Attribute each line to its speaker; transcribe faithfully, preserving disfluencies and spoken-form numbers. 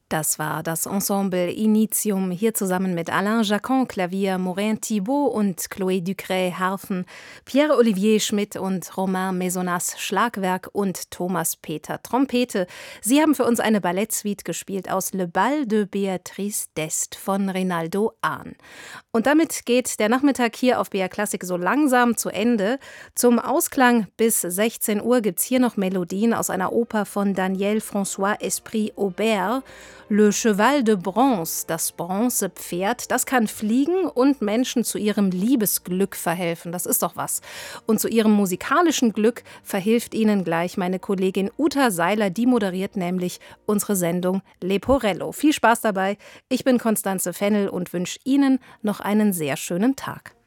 Speaker 1: Das war das Ensemble Initium, hier zusammen mit Alain Jacquin, Klavier, Maureen Thibault und Chloé Ducret, Harfen, Pierre-Olivier Schmidt und Romain Maisonnas, Schlagwerk und Thomas Peter, Trompete. Sie haben für uns eine Ballettsuite gespielt aus Le Bal de Béatrice d'Est von Rinaldo Ahn. Und damit geht der Nachmittag hier auf B R Klassik so langsam zu Ende. Zum Ausklang bis sechzehn Uhr gibt's hier noch Melodien aus einer Oper von Daniel François Esprit Aubert. Le Cheval de Bronze, das Bronzepferd, das kann fliegen und Menschen zu ihrem Liebesglück verhelfen. Das ist doch was. Und zu ihrem musikalischen Glück verhilft ihnen gleich meine Kollegin Uta Seiler, die moderiert nämlich unsere Sendung Leporello. Viel Spaß dabei. Ich bin Constanze Fennel und wünsche Ihnen noch einen sehr schönen Tag.